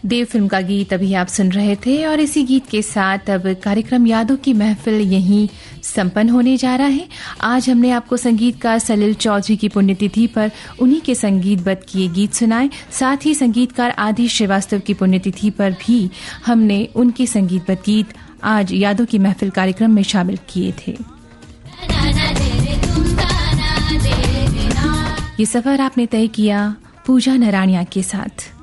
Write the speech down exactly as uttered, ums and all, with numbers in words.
देव film का गीत अभी आप सुन रहे थे और इसी गीत के साथ अब कार्यक्रम यादों की महफिल यहीं संपन्न होने जा रहा है। आज हमने आपको संगीतकार सलिल चौधरी की पुण्यतिथि पर उन्हीं के संगीतबद्ध किए गीत सुनाए। साथ ही संगीतकार आदि श्रीवास्तव की पुण्यतिथि पर भी हमने उनके संगीतबद्ध गीत आज यादों की महफिल कार्यक्रम में शामिल किए थे। ये सफर आपने तय किया पूजा नराणिया के साथ।